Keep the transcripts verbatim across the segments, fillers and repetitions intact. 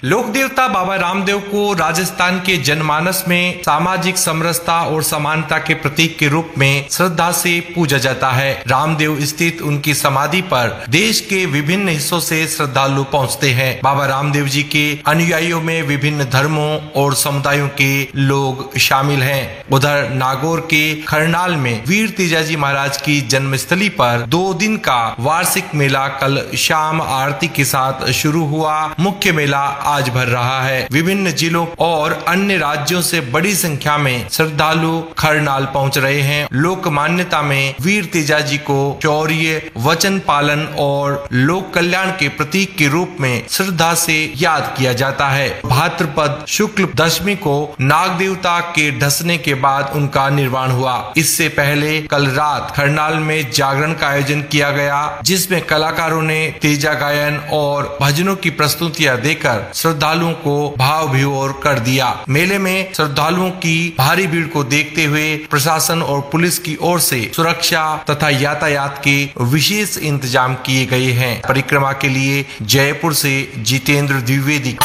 लोक देवता बाबा रामदेव को राजस्थान के जनमानस में सामाजिक समरसता और समानता के प्रतीक के रूप में श्रद्धा से पूजा जाता है। रामदेव स्थित उनकी समाधि पर देश के विभिन्न हिस्सों से श्रद्धालु पहुंचते हैं। बाबा रामदेव जी के अनुयायियों में विभिन्न धर्मों और समुदायों के लोग शामिल हैं। उधर नागौर के खरनाल में वीर तेजाजी महाराज की जन्मस्थली पर दो दिन का वार्षिक मेला कल शाम आरती के साथ शुरू हुआ। मुख्य मेला आज भर रहा है। विभिन्न जिलों और अन्य राज्यों से बड़ी संख्या में श्रद्धालु खरनाल पहुंच रहे हैं। लोक मान्यता में वीर तेजाजी को शौर्य, वचन पालन और लोक कल्याण के प्रतीक के रूप में श्रद्धा से याद किया जाता है। भाद्रपद शुक्ल दशमी को नाग देवता के ढसने के बाद उनका निर्वाण हुआ। इससे पहले कल रात खरनाल में जागरण का आयोजन किया गया, जिसमें कलाकारों ने तेजा गायन और भजनों की प्रस्तुतियां देकर श्रद्धालुओं को भाव विभोर कर दिया। मेले में श्रद्धालुओं की भारी भीड़ को देखते हुए प्रशासन और पुलिस की ओर से सुरक्षा तथा यातायात के विशेष इंतजाम किए गए हैं। परिक्रमा के लिए जयपुर से जितेंद्र द्विवेदी।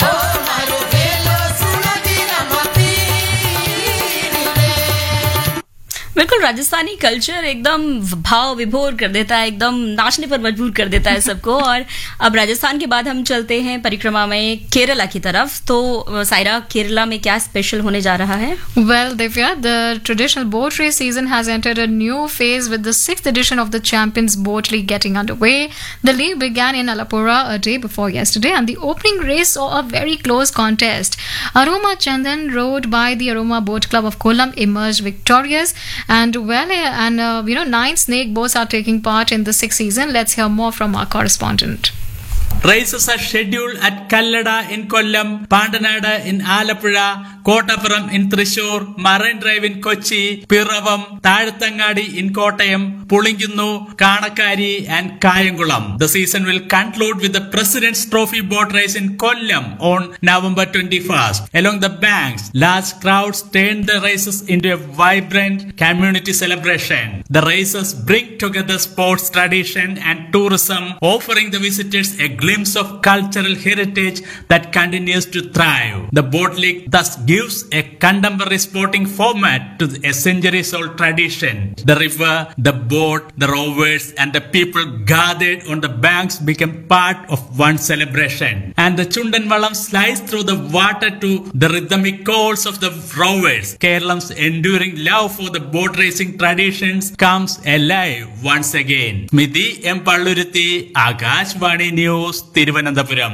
बिल्कुल, राजस्थानी कल्चर एकदम भाव विभोर कर देता है, एकदम नाचने पर मजबूर कर देता है सबको। और अब राजस्थान के बाद हम चलते हैं परिक्रमा में केरला की तरफ। तो सायरा, केरला में क्या स्पेशल होने जा रहा है? Well, Divya, the traditional boat race season has entered a new phase with the sixth edition of the Champions Boat League getting underway. The league began in Alapura a day before yesterday, and the opening race saw a very close contest. Aroma Chandan, rowed by the Aroma Boat Club of Kollam, emerged victorious. And well, and uh, you know, nine snake boats are taking part in the sixth season. Let's hear more from our correspondent. Races are scheduled at Kallada in Kollam, Pandanada in Alapura, Kottapuram in Thrissur, Marine Drive in Kochi, Piravam, Tharuthangadi in Kottayam, Pulingunnu, Kanakari and Kayangulam. The season will conclude with the President's Trophy boat race in Kollam on November twenty-first. Along the banks, large crowds turn the races into a vibrant community celebration. The races bring together sports, tradition and tourism, offering the visitors a glimpse of cultural heritage that continues to thrive. The Boat League thus gives a contemporary sporting format to a centuries-old tradition. The river, the boat, the rowers and the people gathered on the banks become part of one celebration. And the Chundanvalam slides through the water to the rhythmic calls of the rowers. Kerala's enduring love for the boat racing traditions comes alive once again. Smiti M. Palluruthi, Akashvani News, Thiruvananthapuram.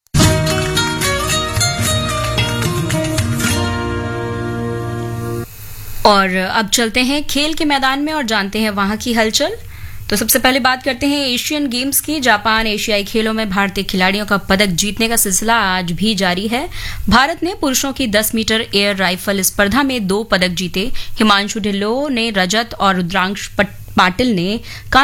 और अब चलते हैं खेल के मैदान में और जानते हैं वहां की हलचल। तो सबसे पहले बात करते हैं एशियन गेम्स की। जापान एशियाई खेलों में भारतीय खिलाड़ियों का पदक जीतने का सिलसिला आज भी जारी है। भारत ने पुरुषों की दस मीटर एयर राइफल स्पर्धा में दो पदक जीते। हिमांशु ढिल्लों ने रजत और रुद्रांश पाटिल ने